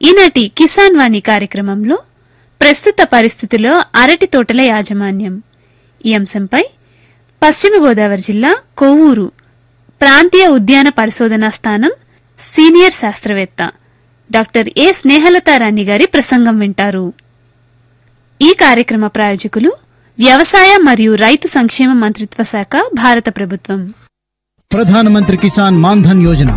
ఈనాటి కిసాన్ వాణి కార్యక్రమంలో ప్రస్తుత పరిస్థితుల్లో అరటి తోటల యాజమాన్యం ఈ అంశంపై పశ్చిమ గోదావరి జిల్లా కొవ్వూరు ప్రాంతీయ ఉద్యాన పరిశోధనా స్థానం సీనియర్ శాస్త్రవేత్త డాక్టర్ ఏ స్నేహలతారాణి గారి ప్రసంగం వింటారు. ఈ కార్యక్రమ ప్రాయోజకులు వ్యవసాయ మరియు రైతు సంక్షేమ మంత్రిత్వ శాఖ, భారత ప్రభుత్వం. ప్రధానమంత్రి కిసాన్ మాన్ ధన్ యోజన